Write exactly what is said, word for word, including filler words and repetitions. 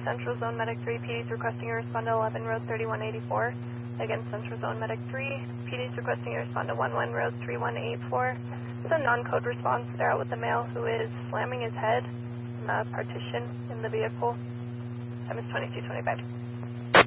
Central Zone Medic three, P D's requesting you respond to eleven Road thirty-one eighty-four. Again, Central Zone Medic three, P D's requesting you respond to eleven Road thirty-one eighty-four. It's a non-code response. They're out with the male who is slamming his head in the partition in the vehicle. Time is twenty-two twenty-five.